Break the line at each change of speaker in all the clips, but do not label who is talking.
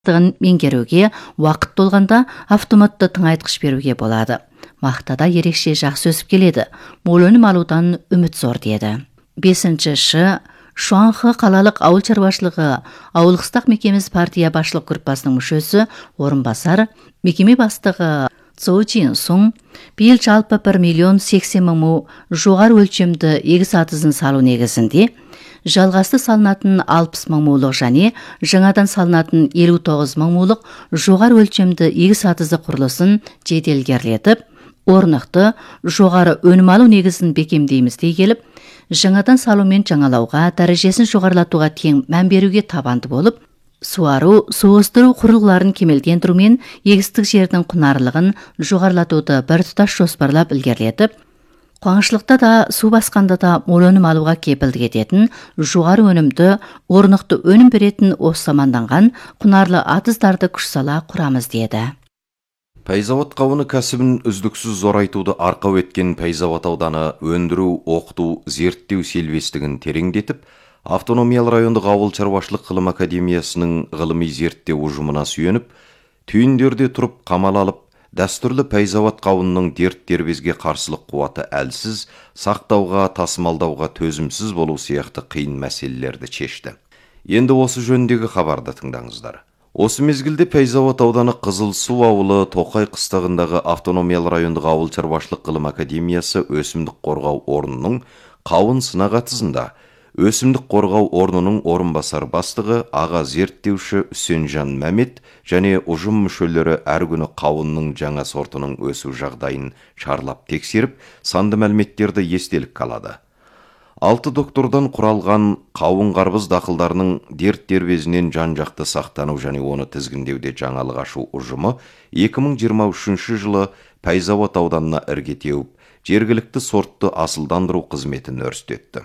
меңгеруге, уақыт толғанда автоматты тыңайтқыш беруге болады. Мақтада ерекше жақсы өсіп келеді. Мол өнім алудан үміт зор деді. 5-ші Шуанхы қалалық ауыл шаруашылығы ауылықстақ мекемесі партия басшылық группасының мүшесі орынбасар, мекеме бастығы Цоу Чин Сун биыл жалпы 1,80,000 жоғары өлшемді егіс атызын салу негізінде жалғасты салынатын 60,000 мулық және жаңадан салынатын 59,000 мулық жоғары өлшемді егіс атызы құрылысын жеделгерлетіп, орнықты жоғары өнім алу негізін бекемдейміз дей келіп, жаңадан салу мен жаңалауға дәрежесін жоғарылатуға тең мән беруге табанды болып, суару, суғыстыру құрылғыларын кемелдендіру мен егістік жердің құнарлығын жоғарылатуды біртұтас жоспарлап ілгерілетіп, қуаңшылықта да, су басқанда да мол өнім алуға кепілдік ететін, жоғары өнімді, орнықты өнім беретін осы заманданған құнарлы атыздарды күш сала құрамыз деді.
Пәйзауат қауыны кәсібін үздіксіз зорайтуды арқау еткен Пәйзауат ауданы өндіру, оқыту, зерттеу селбестігін тереңдетіп, Автономиялы райондық ауыл шаруашылық ғылым академиясының ғылыми зерттеу ұжымына сүйеніп, түйіндерде тұрып қамал алып, дәстүрлі Пәйзауат қауынының дерт-дербезге қарсылық қуаты әлсіз, сақтауға, тасымалдауға төзімсіз болу сияқты қиын мәселелерді шешті. Енді осы жөніндегі хабарды тыңдаңыздар. Осы мезгілде Пәйзауат ауданы Қызылсу ауылы Тоқай қыстағындағы Автономиялы райондық ауыл шаруашылық ғылым академиясы өсімдік қорғау орнының қауын сынақ атызында өсімдік қорғау орнының орынбасар бастығы аға зерттеуші Үсенжан Мәмет және ұжым мүшелері әр күні қауынның жаңа сортының өсу жағдайын шарлап тексеріп, санды мәліметтерді естелік қалады. 6 доктордан құралған қауын қарбыз дақылдарының дерт дербезінен жан-жақты сақтану және оны тізгіндеуде жаңалық ашу ұжымы 2023 жылы Пәйзауат ауданына ірге теуіп, жергілікті сортты асылдандыру қызметін өрістетті.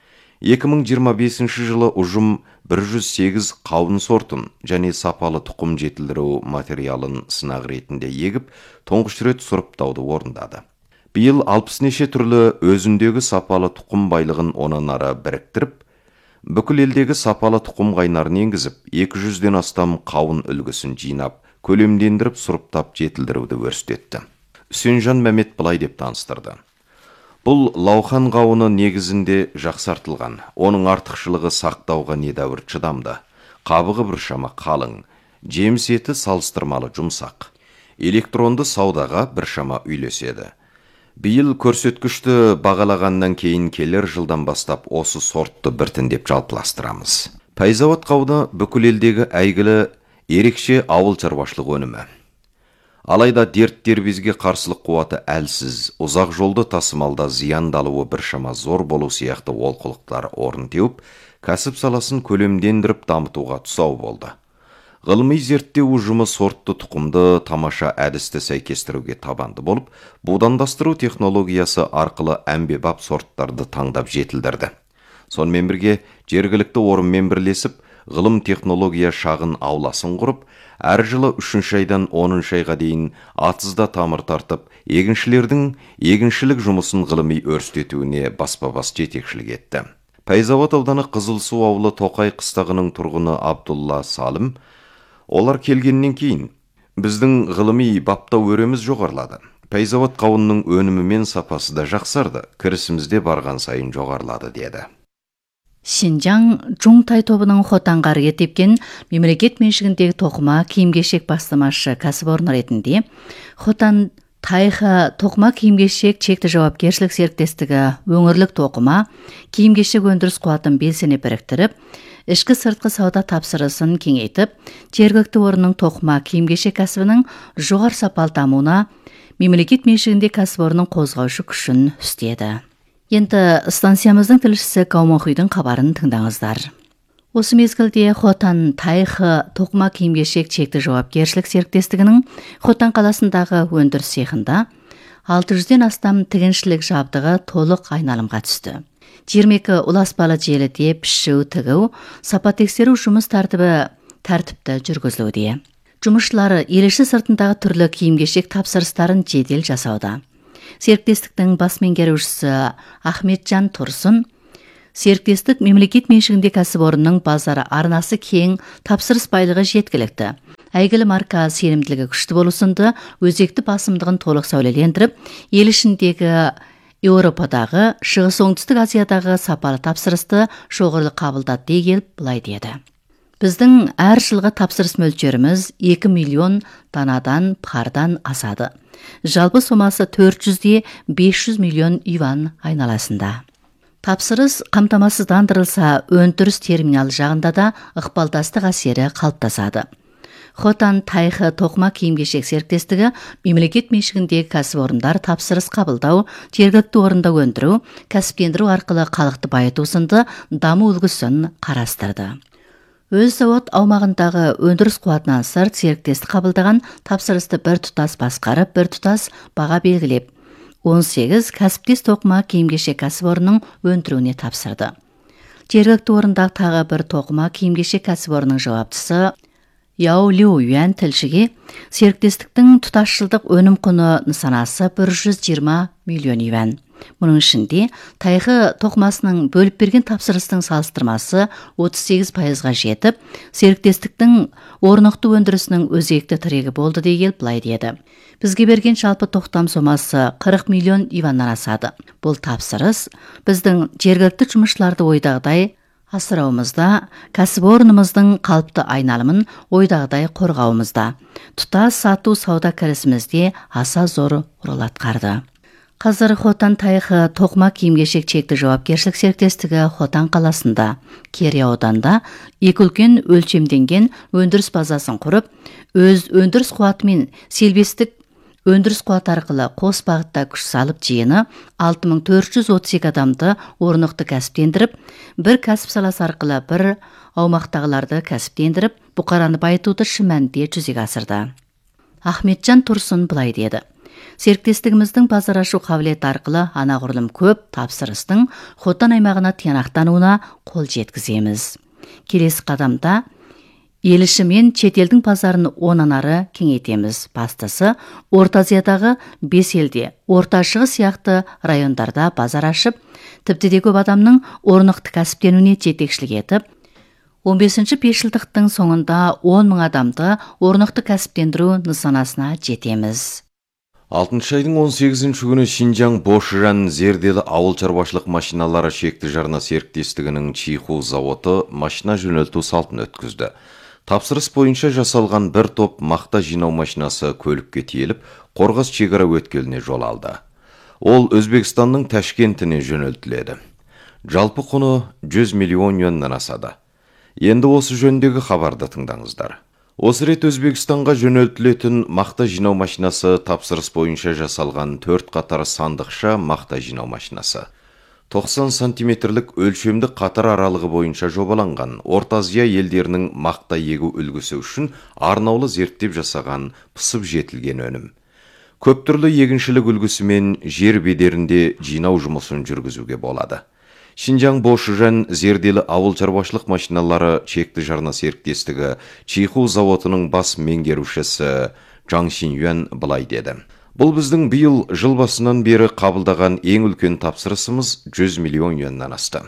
2025 жылы ұжым 108 қауын сортын және сапалы тұқым жетілдіру материалын сынақ ретінде егіп, тұңғыш рет сұрыптауды орындады. Биыл 60 неше түрлі өзіндегі сапалы тұқым байлығын онан ары біріктіріп, бүкіл елдегі сапалы тұқым қайнарын енгізіп, 200-ден астам қауын үлгісін жинап, көлемдендіріп сұрыптап жетілдіруді өрістетті. Үсенжан Мәмет былай деп таныстырды. Бұл лаухан қауыны негізінде жақсартылған, оның артықшылығы сақтауға недәуір шыдамды, қабығы біршама қалың, жеміс еті салыстырмалы жұмсақ, электронды саудаға біршама үйлеседі. Биыл көрсеткішті бағалағаннан кейін келер жылдан бастап осы сортты біртіндеп жалпыластырамыз. Пәйзауат қауыны бүкіл елдегі әйгілі ерекше ауыл шаруашылық өнімі. Алайда дерт-дербезге қарсылық қуаты әлсіз, ұзақ жолды тасымалда зияндалуы біршама зор болу сияқты олқылықтар орын теуіп, кәсіп саласын көлемдендіріп дамытуға тұсау болды. Ғылыми зерттеу ұжымы сортты тұқымды тамаша әдісті сәйкестіруге табанды болып, будандастыру технологиясы арқылы әмбебап сорттарды таңдап жетілдірді. Сонымен бірге жергілікті орынмен бірлесіп, ғылым технология шағын ауласын құрып, әр жылы 3 айдан 10 айға дейін атызда тамыр тартып, егіншілердің егіншілік жұмысын ғылыми өрістетуіне баспа-бас жетекшілік етті. Пәйзауат ауданы Қызылсу ауылы Тоқай қыстағының тұрғыны Абдулла Салым, олар келгеннен кейін біздің ғылыми баптау өреміз жоғарылады. Пәйзауат қауынның өнімі мен сапасы да жақсарды, кірісімізде барған сайын жоғарылады деді.
Шинжаң Жуңтай тобының Хотанғарыға тепкен мемлекет меншігіндегі тоқыма киім-кешек бастамашы кәсіпорын ретінде Хотан Тайха тоқыма киім-кешек шекті жауапкершілік серіктестігі өңірлік тоқыма киім-кешек өндіріс қуатын белсене біріктіріп, ішкі сыртқы сауда тапсырысын кеңейтіп, жергілікті орынның тоқыма киім-кешек кәсібінің жоғары сапалы дамуына мемлекет меншігінде кәсіпорынның қозғаушы күшін үстеді. Енді станциямыздың тілшісі Каумахүйдің хабарын тыңдаңыздар. Осы мезгілде Хотан Тайхы тоқыма киім-кешек шекті жауапкершілік серіктестігінің Хотан қаласындағы өндіріс цехында 600-ден астам тігіншілік жабдығы толық айналымға түсті. 22 ұласпалы желіде пішу, тігу, сапа тексеру жұмыс тәртіпті жүргізілуде. Жұмысшылары еліші сыртындағы түрлі киім-кешек тапсырыстарын жедел жасауда. Серіктестіктің бас меңгерушісі Ахметжан Тұрсын, серіктестік мемлекет меншігінде кәсіпорынның базары арнасы кең, тапсырыс байлығы жеткілікті. әйгілі марка сенімділігі күшті болу сынды өзекті басымдығын толық сәулелендіріп, ел ішіндегі Еуропадағы, Шығыс оңтүстік Азиядағы сапалы тапсырысты шоғырлы қабылдады дей келіп былай деді. Біздің әр жылғы тапсырыс мөлшеріміз 2 миллион данадан қардан асады. Жалпы сомасы 400-500 миллион юан айналасында. Тапсырыс қамтамасыздандырылса, өндіріс терминал жағында да ықпалдастық әсері қалыптасады. Хотан Тайхы тоқыма киім-кешек серіктестігі мемлекет меншігіндегі кәсіпорындар тапсырыс қабылдау, жергілікті орында өндіру, кәсіптендіру арқылы халықты байыту сынды даму үлгісін қарастырды. Өз завод аумағындағы өндіріс қуатынан сырт серіктестік қабылдаған тапсырысты бір тұтас басқарып, бір тұтас баға белгілеп, 18 кәсіптес тоқыма киім-кешек кәсіпорынның өндіруіне тапсырды. Жергілікті орындағы тағы бір тоқыма киім-кешек кәсіпорынның жауаптысы Яо Лю Юан тілшіге серіктестіктің тұтасшылдық өнім құны нысанасы 120 миллион юан. Мұның ішінде Тайхы тоқымасының бөліп берген тапсырыстың салыстырмасы 38%-ға жетіп, серіктестіктің орнықты өндірісінің өзекті тірегі болды деген былай деді. Бізге берген жалпы тоқтам сомасы 40 миллион юаннан асады. Бұл тапсырыс біздің жергілікті жұмысшыларды ойдағыдай асырауымызда, кәсіпорнымыздың қалыпты айналымын ойдағыдай қорғауымызда, тұтас сату сауда кірісімізде аса зор рөл атқарды. Қазір Хотан Тайхы тоқыма киім-кешек шекті жауапкершілік серіктестігі Хотан қаласында, Кере ауданда екі үлкен өлшемденген өндіріс базасын құрып, өз өндіріс қуатымен селбестік өндіріс қуат арқылы қос бағытта күш салып жиыны 6432 адамды орнықты кәсіптендіріп, бір кәсіп саласы арқылы бір аумақтағыларды кәсіптендіріп, бұқараны байытуды шын мәнінде жүзеге асырды. Ахметжан Тұрсын былай деді. Серіктестігіміздің базар ашу қабілеті арқылы анағұрлым көп тапсырыстың Хотан аймағына тиянақтануына қол жеткіземіз. Келесі қадамда ел іші мен шетелдің базарын онан ары кеңейтеміз. Бастысы, Орта Азиядағы 5 елде, Орта Шығыс сияқты райондарда базар ашып, тіпті де көп адамның орнықты кәсіптенуіне жетекшілік етіп, 15-ші бесжылдықтың соңында 10 мың адамды орнықты кәсіптендіру нысанасына жетеміз.
6 айдың 18-ші күні Шинжаң Бошжан зерделі ауыл шаруашылық машиналары шекті жарна серіктестігінің Чиху заводы машина жөнелту салтын өткізді. Тапсырыс бойынша жасалған бір топ мақта жинау машинасы көлікке тиеліп, Қорғас шекара өткеліне жол алды. Ол Өзбекстанның Ташкентіне жөнелтіледі. Жалпы құны 100 миллион юаннан асады. Енді осы жөндегі хабарды тыңдаңыздар. Осы рет Өзбекстанға жөнелтілетін мақта жинау машинасы тапсырыс бойынша жасалған 4 қатар сандықша мақта жинау машинасы. 90 сантиметрлік өлшемді қатар аралығы бойынша жобаланған Орта Азия елдерінің мақта егу үлгісі үшін арнаулы зерттеп жасаған пысып жетілген өнім. Көп түрлі егіншілік үлгісімен жер бедерінде жинау жұмысын жүргізуге болады. Шинжаң Бошжан зерделі ауыл шаруашылық машиналары шекті жарна серіктестігі Чиху заводының бас меңгерушісі Жаң Шинюан былай деді. Бұл біздің биыл жыл басынан бері қабылдаған ең үлкен тапсырысымыз 100 миллион юаннан асты.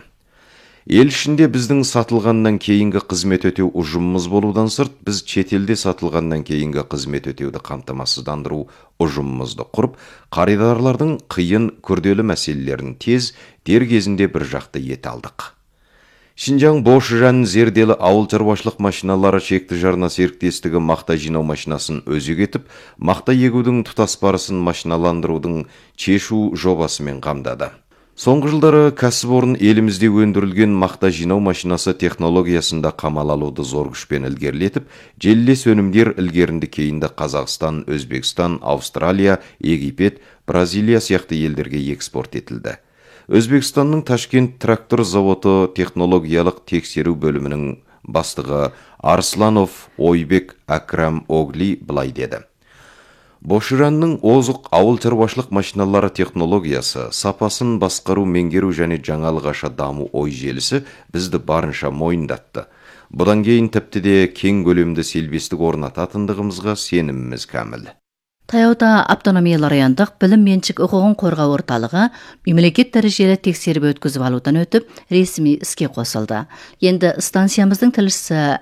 Ел ішінде біздің сатылғаннан кейінгі қызмет өтеу ұжымымыз болудан сырт, біз шетелде сатылғаннан кейінгі қызмет өтеуді қамтамасыздандыру ұжымымызды құрып, қаридарлардың қиын күрделі мәселелерін тез, дер кезінде бір жақты ете алдық. Шинжаң Бошжан зерделі ауыл шаруашылық машиналары шекті жарна серіктестігі мақта жинау машинасын өзек етіп, мақта егудің тұтас барысын машиналандырудың шешу жобасымен қамдады. Соңғы жылдары кәсіпорын елімізде өндірілген мақта жинау машинасы технологиясында қамал алуды зор күшпен ілгерілетіп, желілес өнімдер ілгерінді кейінді Қазақстан, Өзбекстан, Австралия, Египет, Бразилия сияқты елдерге экспорт етілді. Өзбекстанның Ташкент трактор заводы технологиялық тексеру бөлімінің бастығы Арсланов Ойбек Акрам Огли былай деді. Бошжанның озық ауыл шаруашылық машиналары технологиясы, сапасын басқару, меңгеру және жаңалық аша даму ой желісі бізді барынша мойындатты. Бұдан кейін тіпті де кең көлемді селбестік орнататындығымызға сеніміміз кәміл.
Таяуда автономиялы райондық білім меншік құқығын қорғау орталығы мемлекет дәрежелі тексеріп өткізіп алудан өтіп, ресми іске қосылды. Енді станциямыздың тілшісі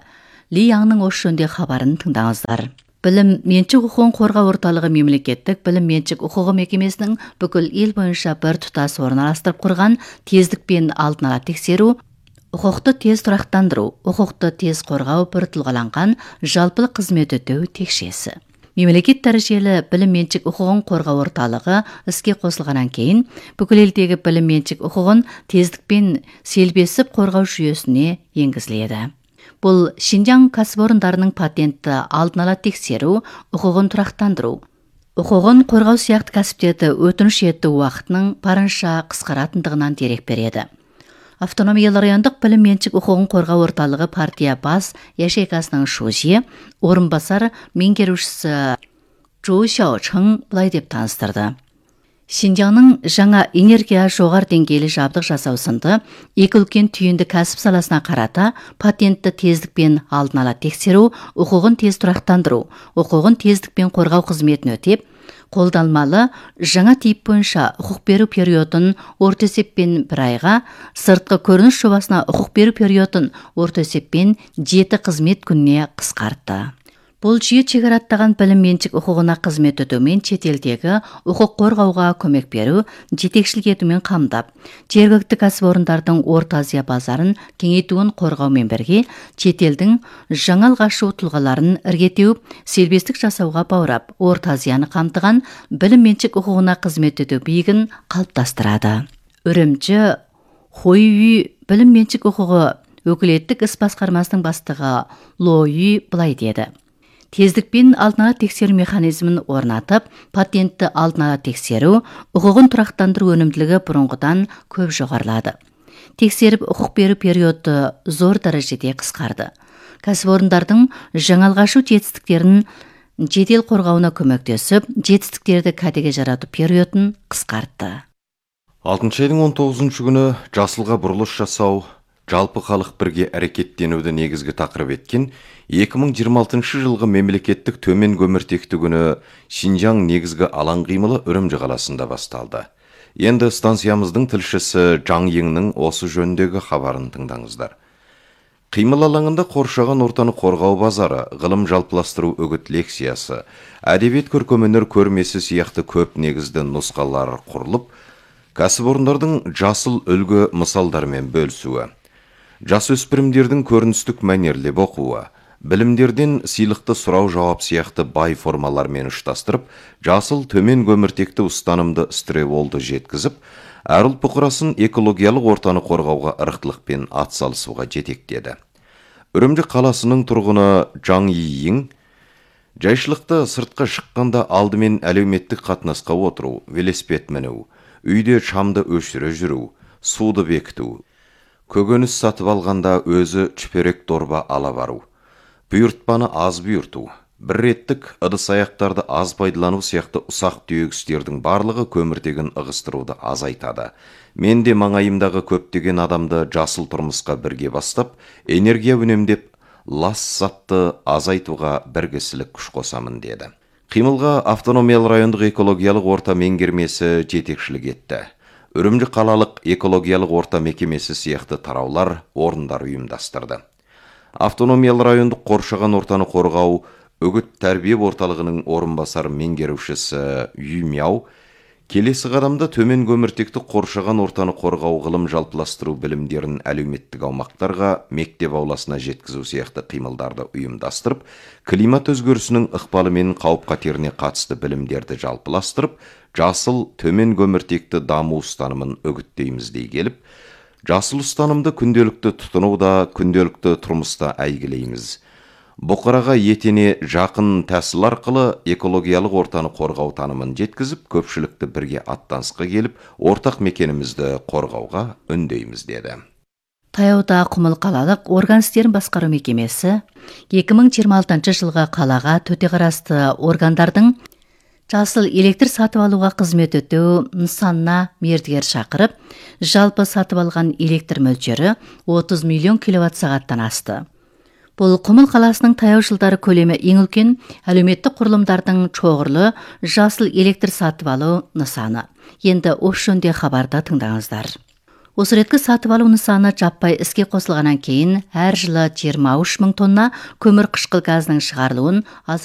Ли Янның осы жөнде хабарын тыңдаңыздар. Білім меншік құқығын қорғау орталығы мемлекеттік білім меншік құқығы мекемесінің бүкіл ел бойынша бір тұтас орналастырып құрған тездікпен алдын ала тексеру, құқықты тез тұрақтандыру, құқықты тез қорғау бір тұлғаланған жалпылық қызмет өтеу текшесі. Мемлекет дәрежелі білім меншік құқығын қорғау орталығы іске қосылғаннан кейін бүкіл елдегі білім меншік құқығын тездікпен селбесіп қорғау жүйесіне енгізіледі. Бұл Шинжаң кәсіпорындарының патентті алдын ала тексеру, құқығын тұрақтандыру, құқығын қорғау сияқты кәсіптерді өтініш ету уақытының барынша қысқаратындығынан дерек береді. Автономиялы райондық білім меншік құқығын қорғау орталығы партия бас ячейкасының шужи, орынбасар меңгерушісі Чжу Xiaocheng былай деп таныстырды. Шинжаңның жаңа энергия жоғары деңгейлі жабдық жасау сынды екі үлкен түйінді кәсіп саласына қарата патентті тездікпен алдын ала тексеру, құқығын тез тұрақтандыру, құқығын тездікпен қорғау қызметін өтеп, қолданылмалы жаңа тип бойынша құқық беру периодын орта есеппен 1 айға, сыртқы көрініс жобасына құқық беру периодын орта есеппен 7 қызмет күніне қысқартты. Бұл жүйе шекараттаған білім меншік құқығына қызмет өтумен шетелдегі құқық қорғауға көмек беру, жетекшілік етумен қамдап, жергілікті кәсіпорындардың Орта Азия базарын кеңейтуін қорғаумен бірге, шетелдің жаңа алғашу тұлғаларын іргетеуіп, селбестік жасауға баурап, Орта Азияны қамтыған білім меншік құқығына қызмет өту биігін қалыптастырады. Үрімжі Хойүй білім меншік құқығы өкілеттік іс басқармасының бастығы Лойүй былай деді. Тездікпен алдын ала тексеру механизмін орнатып, патентті алдын ала тексеру, құқығын тұрақтандыру өнімділігі бұрынғыдан көп жоғарылады. Тексеріп, құқық беру периоды зор дәрежеде қысқарды. Кәсіпорындардың жаңалғашу жетістіктерін жедел қорғауына көмектесіп, жетістіктерді кәдеге жарату периодын қысқартты.
6 айдың 19 күні жасылға бұрылыс жасау, жалпы халық бірге әрекеттенуді негізгі тақырып еткен 2026 жылғы мемлекеттік төмен көміртекті күні Шинжаң негізгі алаң қимылы Үрімжі қаласында басталды. Енді станциямыздың тілшісі Жаң Еңнің осы жөндегі хабарын тыңдаңыздар. Қимыл алаңында қоршаған ортаны қорғау базары, ғылым жалпыластыру үгіт лекциясы, әдебиет көркемөнер көрмесі сияқты көп негізді нұсқалар құрылып, кәсіпорындардың жасыл үлгі мысалдармен бөлісуі, жасөспірімдердің көріністік мәнерлеп оқуы, білімдерден сыйлықты сұрау жауап сияқты бай формалармен ұштастырып, жасыл төмен көміртекті ұстанымды стреволды жеткізіп, әр ұлт бұқарасын экологиялық ортаны қорғауға ырықтылықпен атсалысуға жетектеді. Үрімжі қаласының тұрғыны Жаң Йиң жайшылықта сыртқа шыққанда алдымен әлеуметтік қатынасқа отыру, велосипед міну, үйде шамды өшіре жүру, суды бекіту, көкөніс сатып алғанда өзі чүперек дорба ала бару, бұйыртпаны аз бұйырту, бір реттік ыдыс аяқтарды аз пайдалану сияқты ұсақ түйек істердің барлығы көміртегін ығыстыруды азайтады. Мен де маңайымдағы көптеген адамды жасыл тұрмысқа бірге бастап, энергия үнемдеп, лас затты азайтуға біргесілік күш қосамын деді. Қимылға автономиялы райондық экологиялық орта меңгермесі жетекшілік етті. Үрімжі қалалық экологиялық орта мекемесі сияқты тараулар, орындар ұйымдастырды. Автономиялы райондық қоршаған ортаны қорғау үгіт тәрбие орталығының орынбасар меңгерушісі Юмяу келесі қадамда төмен көміртекті қоршаған ортаны қорғау ғылым жалпыластыру білімдерін әлеуметтік аумақтарға, мектеп ауласына жеткізу сияқты қимылдарды ұйымдастырып, климат өзгерісінің ықпалымен қауіп қатеріне қатысты білімдерді жалпыластырып, жасыл төмен көміртекті даму ұстанымын үгіттейміз дей келіп, жасыл ұстанымды күнделікті тұтынуда, күнделікті тұрмыста әйгілейміз. Бұқараға етене жақын тәсіл арқылы экологиялық ортаны қорғау танымын жеткізіп, көпшілікті бірге аттанысқа келіп, ортақ мекенімізді қорғауға үндейміз деді.
Таяуда Құмыл қалалық орган істерін басқару мекемесі 2026 жылға қалаға төте қарасты органдардың жасыл электр сатып алуға қызмет өтеу нысанына мердігер шақырып, жалпы сатып алған электр мөлшері 30 миллион киловатт сағаттан асты. Бұл Құмыл қаласының таяу жылдары көлемі ең үлкен әлеуметтік құрылымдардың чоғырлы жасыл электр сатып алу нысаны. Енді осы жөнде хабарда тыңдаңыздар. Осы реткі сатып алу нысаны жаппай іске қосылғаннан кейін әр жылы 23 мың тонна көмір қышқыл газының шығарылуын